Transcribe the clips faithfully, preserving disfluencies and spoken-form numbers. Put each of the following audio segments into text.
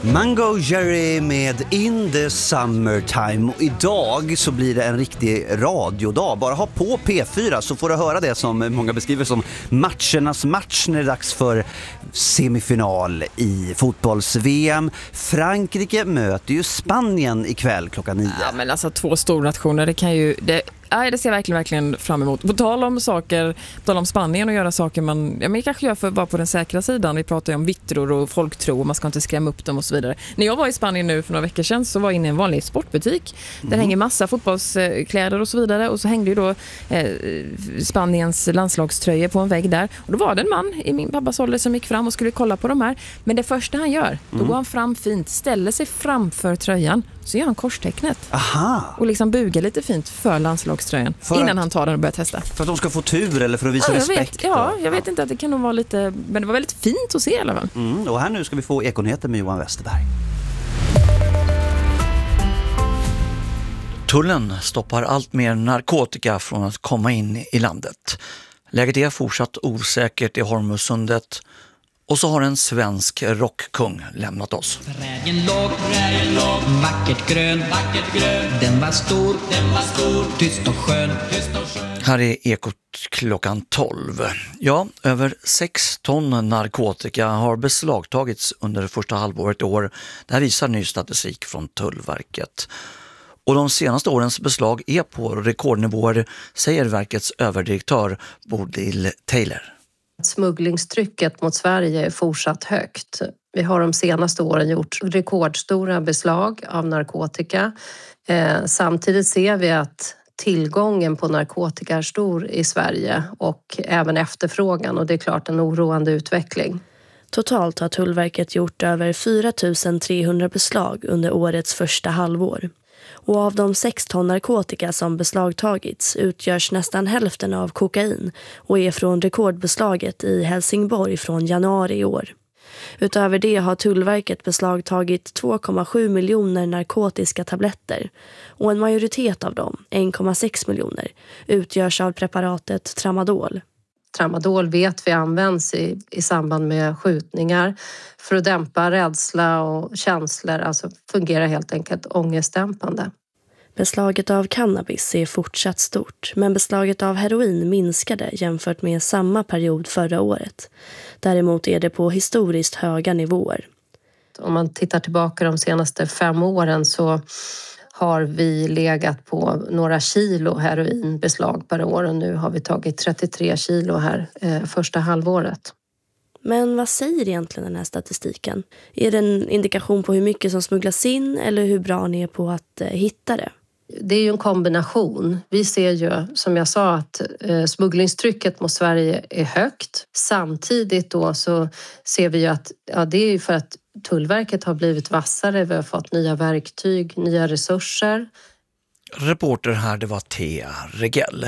Mango Jerry med In the Summertime. Och idag så blir det en riktig radiodag. Bara ha på P fyra så får du höra det som många beskriver som matchernas match när det är dags för semifinal i fotbolls-V M. Frankrike möter ju Spanien ikväll klockan nio. Ja, men alltså två stornationer, det kan ju... Det... Nej, det ser jag verkligen, verkligen fram emot. På tal om saker, på tal om Spanien och göra saker man, ja, men kanske gör för att vara på den säkra sidan. Vi pratar ju om vittror och folktro och man ska inte skrämma upp dem och så vidare. När jag var i Spanien nu för några veckor sedan så var jag inne i en vanlig sportbutik. Där mm. hänger massa fotbollskläder och så vidare. Och så hängde ju då eh, Spaniens landslagströja på en vägg där. Och då var det en man i min pappas ålder som gick fram och skulle kolla på de här. Men det första han gör, då mm. går han fram fint, ställer sig framför tröjan. Så gör han korstecknet. Aha. Och liksom bugar lite fint för landslagströjan. För innan att, han tar den och börjar testa. För att de ska få tur eller för att visa ja, respekt? Vet, ja, jag ja. vet inte att det kan nog vara lite... Men det var väldigt fint att se i alla fall. Mm, och här nu ska vi få Ekonheter med Johan Westerberg. Tullen stoppar allt mer narkotika från att komma in i landet. Läget är fortsatt osäkert i Hormuzsundet. Och så har en svensk rockkung lämnat oss. Trägen låg, trägen låg, vackert grön, vackert grön. Den var stor, den var stor, tyst och skön, tyst och skön. Här är Ekot klockan tolv. Ja, över sex ton narkotika har beslagtagits under det första halvåret i år. Det här visar ny statistik från Tullverket. Och de senaste årens beslag är på rekordnivåer, säger verkets överdirektör Bodil Taylor. Smugglingstrycket mot Sverige är fortsatt högt. Vi har de senaste åren gjort rekordstora beslag av narkotika. Eh, samtidigt ser vi att tillgången på narkotika är stor i Sverige och även efterfrågan, och det är klart en oroande utveckling. Totalt har Tullverket gjort över fyra tusen trehundra beslag under årets första halvår. Och av de sex ton narkotika som beslagtagits utgörs nästan hälften av kokain och är från rekordbeslaget i Helsingborg från januari i år. Utöver det har Tullverket beslagtagit två komma sju miljoner narkotiska tabletter och en majoritet av dem, en komma sex miljoner, utgörs av preparatet Tramadol. Tramadol vet vi används i, i samband med skjutningar för att dämpa rädsla och känslor, alltså fungerar helt enkelt ångestdämpande. Beslaget av cannabis är fortsatt stort, men beslaget av heroin minskade jämfört med samma period förra året. Däremot är det på historiskt höga nivåer. Om man tittar tillbaka de senaste fem åren så har vi legat på några kilo heroinbeslag per år, och nu har vi tagit trettiotre kilo här eh, första halvåret. Men vad säger egentligen den här statistiken? Är det en indikation på hur mycket som smugglas in eller hur bra ni är på att eh, hitta det? Det är ju en kombination. Vi ser ju, som jag sa, att eh, smugglingstrycket mot Sverige är högt. Samtidigt då så ser vi ju att ja, det är ju för att Tullverket har blivit vassare. Vi har fått nya verktyg, nya resurser. Reporter här, det var Thea Regell.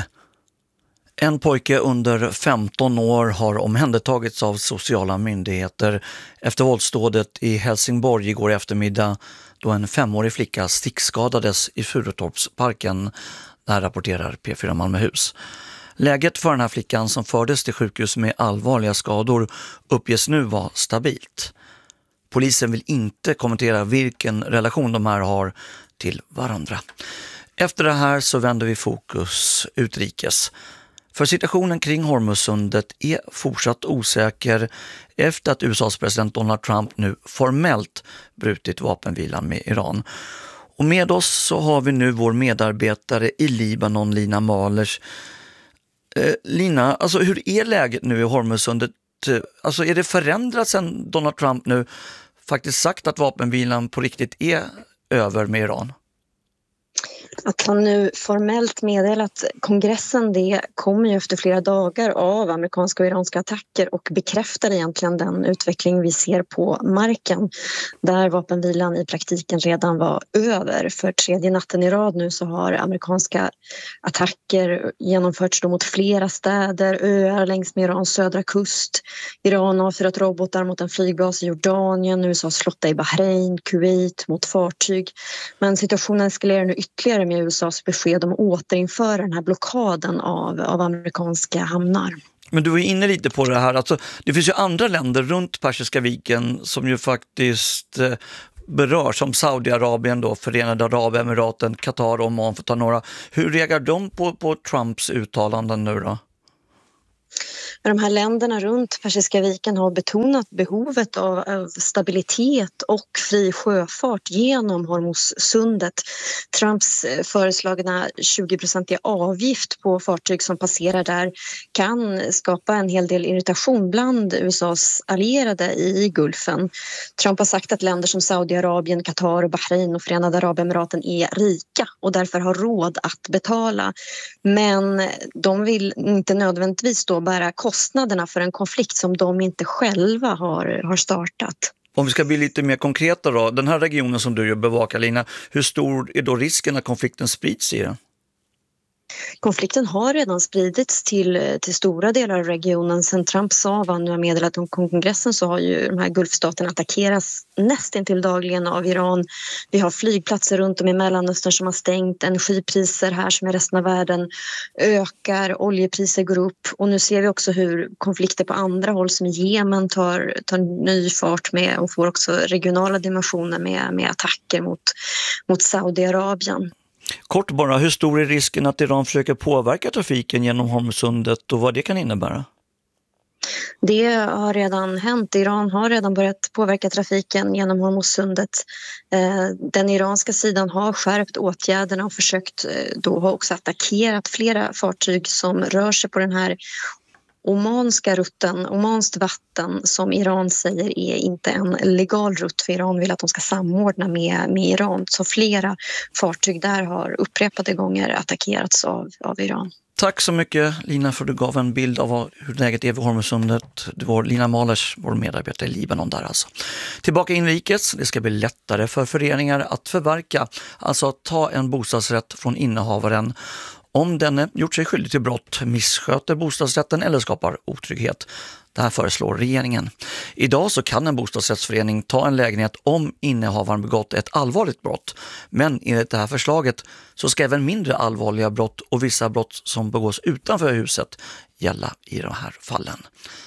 En pojke under femton år har omhändertagits av sociala myndigheter efter våldsdådet i Helsingborg igår eftermiddag, då en femårig flicka stickskadades i Furutorpsparken. Där rapporterar P fyra Malmöhus. Läget för den här flickan som fördes till sjukhus med allvarliga skador uppges nu vara stabilt. Polisen vill inte kommentera vilken relation de här har till varandra. Efter det här så vänder vi fokus utrikes. För situationen kring Hormuzsundet är fortsatt osäker efter att U S A:s president Donald Trump nu formellt brutit vapenvilan med Iran. Och med oss så har vi nu vår medarbetare i Libanon, Lina Malers. Eh, Lina, alltså hur är läget nu i Hormuzsundet? Alltså är det förändrat sedan Donald Trump nu faktiskt sagt att vapenvilan på riktigt är över med Iran? Att han nu formellt meddelat kongressen, det kommer ju efter flera dagar av amerikanska och iranska attacker och bekräftar egentligen den utveckling vi ser på marken, där vapenvilan i praktiken redan var över. För tredje natten i rad nu så har amerikanska attacker genomförts då mot flera städer, öar längs med Irans södra kust. Iran har avfyrat robotar mot en flygbas i Jordanien, U S A slotta i Bahrain, Kuwait mot fartyg. Men situationen eskalerar nu ytterligare med U S A:s besked om att återinföra den här blockaden av, av amerikanska hamnar. Men du var inne lite på det här, alltså, det finns ju andra länder runt Persiska viken som ju faktiskt eh, berör, som Saudiarabien då, Förenade Arabemiraten, Qatar och Oman för att ta några. Hur reagerar de på, på Trumps uttalanden nu då? Men de här länderna runt Persiska viken har betonat behovet av, av stabilitet och fri sjöfart genom Hormuzsundet. Trumps föreslagna tjugo-procentiga avgift på fartyg som passerar där kan skapa en hel del irritation bland U S A:s allierade i Gulfen. Trump har sagt att länder som Saudiarabien, Qatar, Bahrain och Förenade Arabemiraten är rika och därför har råd att betala. Men de vill inte nödvändigtvis då bära kostnaderna för en konflikt som de inte själva har, har startat. Om vi ska bli lite mer konkreta då, den här regionen som du bevakar, Lina, hur stor är då risken att konflikten sprids i den? Konflikten har redan spridits till, till stora delar av regionen. Sen Trump sa, vad han nu har meddelat om kongressen, så har ju de här Gulfstaterna attackerats nästintill dagligen av Iran. Vi har flygplatser runt om i Mellanöstern som har stängt, energipriser här som i resten av världen ökar, oljepriser går upp och nu ser vi också hur konflikter på andra håll som i Jemen tar, tar ny fart med och får också regionala dimensioner med, med attacker mot, mot Saudiarabien. Kort bara, hur stor är risken att Iran försöker påverka trafiken genom Hormuzsundet och vad det kan innebära? Det har redan hänt. Iran har redan börjat påverka trafiken genom Hormuzsundet. Den iranska sidan har skärpt åtgärderna och försökt då ha också attackerat flera fartyg som rör sig på den här omanska rutten, omanskt vatten som Iran säger är inte en legal rutt, för Iran vill att de ska samordna med, med Iran. Så flera fartyg där har upprepade gånger attackerats av, av Iran. Tack så mycket Lina för att du gav en bild av hur läget är vid Hormuzsundet. Det var Lina Malers, vår medarbetare i Libanon där alltså. Tillbaka inrikes, det ska bli lättare för föreningar att förverka, alltså att ta en bostadsrätt från innehavaren om denne gjort sig skyldig till brott, missköter bostadsrätten eller skapar otrygghet. Det här föreslår regeringen. Idag så kan en bostadsrättsförening ta en lägenhet om innehavaren begått ett allvarligt brott. Men enligt det här förslaget så ska även mindre allvarliga brott och vissa brott som begås utanför huset gälla i de här fallen.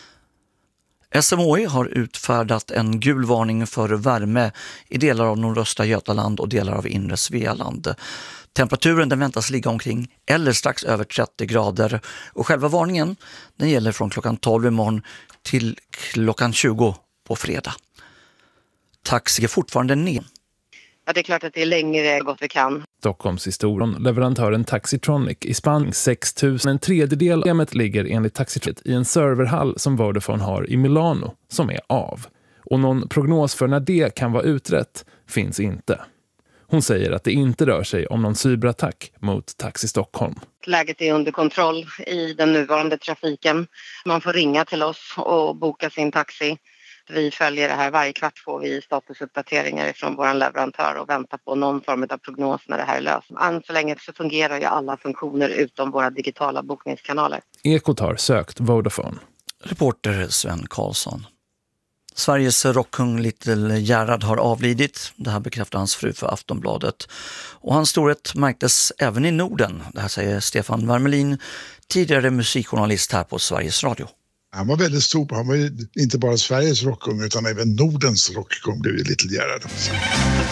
S M H I har utfärdat en gul varning för värme i delar av nordöstra Götaland och delar av inre Svealand. Temperaturen den väntas ligga omkring eller strax över trettio grader och själva varningen den gäller från klockan tolv imorgon till klockan tjugo på fredag. Taxi är fortfarande ner. Ja, det är klart att det är längre gott vi kan. Stockholmshistorien, leverantören Taxitronic i Spanien sex tusen. En tredjedel av hemmet ligger enligt Taxitronic i en serverhall som Vodafone har i Milano som är av. Och någon prognos för när det kan vara utrett finns inte. Hon säger att det inte rör sig om någon cyberattack mot Taxi Stockholm. Läget är under kontroll i den nuvarande trafiken. Man får ringa till oss och boka sin taxi. Vi följer det här. Varje kvart får vi statusuppdateringar från vår leverantör och väntar på någon form av prognos när det här är löst. Än så länge så fungerar ju alla funktioner utom våra digitala bokningskanaler. Ekot har sökt Vodafone. Reporter Sven Karlsson. Sveriges rockkung Little Gerhard har avlidit. Det här bekräftar hans fru för Aftonbladet. Och hans storhet märktes även i Norden. Det här säger Stefan Wermelin, tidigare musikjournalist här på Sveriges Radio. Han var väldigt stor. Han var inte bara Sveriges rockkung utan även Nordens rockkung blev ju Little Gerhard.